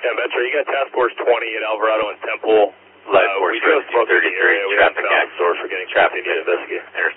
Yeah, Metro, you got Task Force 20 at Alvarado and Temple. Live Force we just broke the area. We have traffic found a source for getting traffic to investigate.